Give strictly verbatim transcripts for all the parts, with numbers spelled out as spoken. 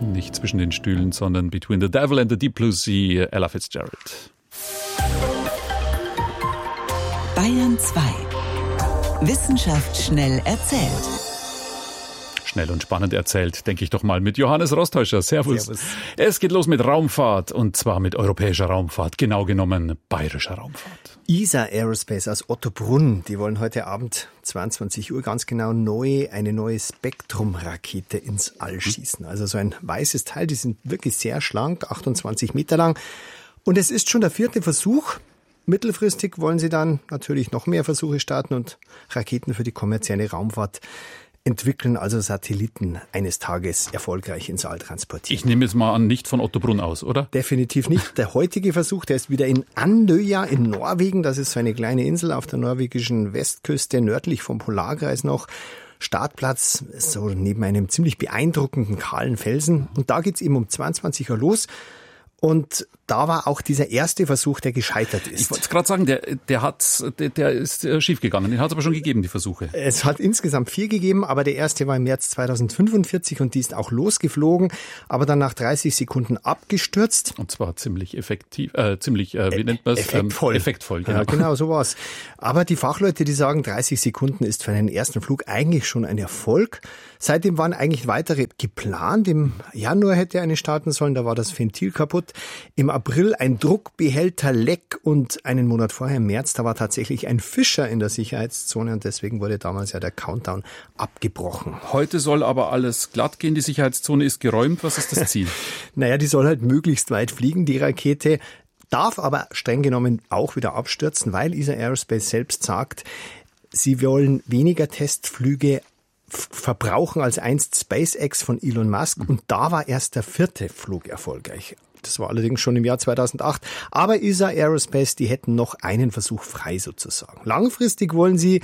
Nicht zwischen den Stühlen, sondern Between the Devil and the Deep Blue Sea, Ella Fitzgerald. Bayern zwei. Wissenschaft schnell erzählt. Schnell und spannend erzählt, denke ich doch mal, mit Johannes Rostäuscher. Servus. Servus. Es geht los mit Raumfahrt, und zwar mit europäischer Raumfahrt, genau genommen bayerischer Raumfahrt. E S A Aerospace aus Ottobrunn, die wollen heute Abend zweiundzwanzig Uhr ganz genau neu, eine neue Spektrum-Rakete ins All schießen. Also so ein weißes Teil, die sind wirklich sehr schlank, achtundzwanzig Meter lang. Und es ist schon der vierte Versuch. Mittelfristig wollen sie dann natürlich noch mehr Versuche starten und Raketen für die kommerzielle Raumfahrt entwickeln, also Satelliten eines Tages erfolgreich ins All transportieren. Ich nehme jetzt mal an, nicht von Ottobrunn aus, oder? Definitiv nicht. Der heutige Versuch, der ist wieder in Andøya in Norwegen. Das ist so eine kleine Insel auf der norwegischen Westküste, nördlich vom Polarkreis noch. Startplatz so neben einem ziemlich beeindruckenden kahlen Felsen. Und da geht's eben um zweiundzwanzig Uhr los. Und da war auch dieser erste Versuch, der gescheitert ist. Ich wollte gerade sagen, der, der, hat, der, der ist schiefgegangen. Den hat es aber schon gegeben, die Versuche. Es hat insgesamt vier gegeben, aber der erste war im März zweitausendfünfundvierzig und die ist auch losgeflogen, aber dann nach dreißig Sekunden abgestürzt. Und zwar ziemlich effektiv, äh, ziemlich, äh, wie nennt man es? Effektvoll. Ähm, effektvoll, genau. Ja, genau, so war's. Aber die Fachleute, die sagen, dreißig Sekunden ist für einen ersten Flug eigentlich schon ein Erfolg. Seitdem waren eigentlich weitere geplant. Im Januar hätte eine starten sollen, da war das Ventil kaputt. Im April ein Druckbehälter leck und einen Monat vorher, im März, da war tatsächlich ein Fischer in der Sicherheitszone und deswegen wurde damals ja der Countdown abgebrochen. Heute soll aber alles glatt gehen, die Sicherheitszone ist geräumt. Was ist das Ziel? Naja, die soll halt möglichst weit fliegen, die Rakete, darf aber streng genommen auch wieder abstürzen, weil E S A Aerospace selbst sagt, sie wollen weniger Testflüge verbrauchen als einst SpaceX von Elon Musk und da war erst der vierte Flug erfolgreich. Das war allerdings schon im Jahr zweitausendacht. Aber E S A Aerospace, die hätten noch einen Versuch frei sozusagen. Langfristig wollen sie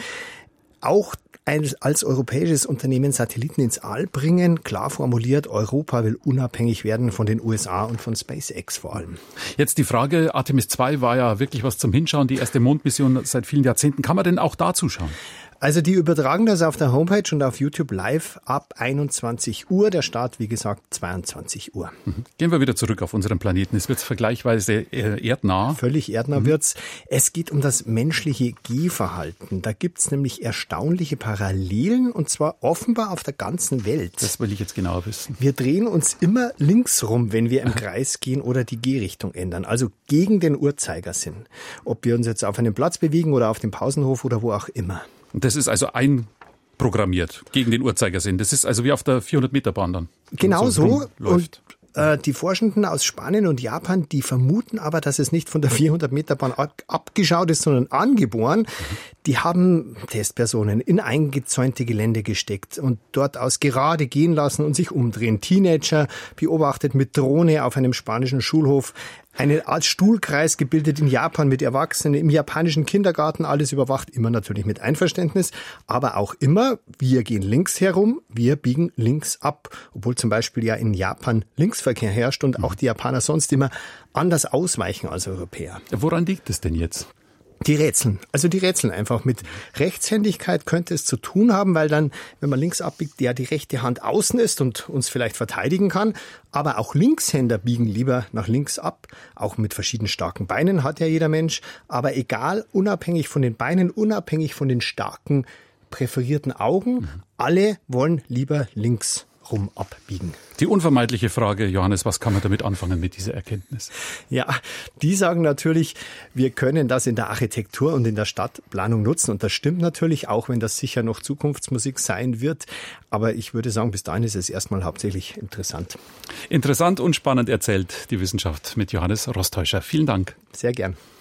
auch als, als europäisches Unternehmen Satelliten ins All bringen. Klar formuliert, Europa will unabhängig werden von den U S A und von SpaceX vor allem. Jetzt die Frage, Artemis zwei war ja wirklich was zum Hinschauen, die erste Mondmission seit vielen Jahrzehnten. Kann man denn auch da zuschauen? Also die übertragen das auf der Homepage und auf YouTube live ab einundzwanzig Uhr. Der Start, wie gesagt, zweiundzwanzig Uhr. Mhm. Gehen wir wieder zurück auf unseren Planeten. Es wird vergleichsweise erdnah. Völlig erdnah mhm. wird's. Es geht um das menschliche Gehverhalten. Da gibt's nämlich erstaunliche Parallelen und zwar offenbar auf der ganzen Welt. Das will ich jetzt genauer wissen. Wir drehen uns immer links rum, wenn wir im Kreis gehen oder die Gehrichtung ändern, also gegen den Uhrzeigersinn. Ob wir uns jetzt auf einem Platz bewegen oder auf dem Pausenhof oder wo auch immer. Und das ist also einprogrammiert gegen den Uhrzeigersinn. Das ist also wie auf der vierhundert-Meter-Bahn dann. Genau so. Läuft. Und äh, die Forschenden aus Spanien und Japan, die vermuten aber, dass es nicht von der vierhundert-Meter-Bahn ab- abgeschaut ist, sondern angeboren. Mhm. Die haben Testpersonen in eingezäunte Gelände gesteckt und dort aus gerade gehen lassen und sich umdrehen. Teenager beobachtet mit Drohne auf einem spanischen Schulhof. Eine Art Stuhlkreis gebildet in Japan mit Erwachsenen, im japanischen Kindergarten, alles überwacht, immer natürlich mit Einverständnis, aber auch immer, wir gehen links herum, wir biegen links ab, obwohl zum Beispiel ja in Japan Linksverkehr herrscht und auch die Japaner sonst immer anders ausweichen als Europäer. Woran liegt es denn jetzt? Die rätseln. Also die rätseln einfach. Mit Rechtshändigkeit könnte es zu tun haben, weil dann, wenn man links abbiegt, ja die rechte Hand außen ist und uns vielleicht verteidigen kann. Aber auch Linkshänder biegen lieber nach links ab. Auch mit verschiedenen starken Beinen hat ja jeder Mensch. Aber egal, unabhängig von den Beinen, unabhängig von den starken präferierten Augen, mhm. alle wollen lieber links rum abbiegen. Die unvermeidliche Frage, Johannes, was kann man damit anfangen mit dieser Erkenntnis? Ja, die sagen natürlich, wir können das in der Architektur und in der Stadtplanung nutzen. Und das stimmt natürlich, auch wenn das sicher noch Zukunftsmusik sein wird. Aber ich würde sagen, bis dahin ist es erstmal hauptsächlich interessant. Interessant und spannend erzählt die Wissenschaft mit Johannes Rostäuscher. Vielen Dank. Sehr gern.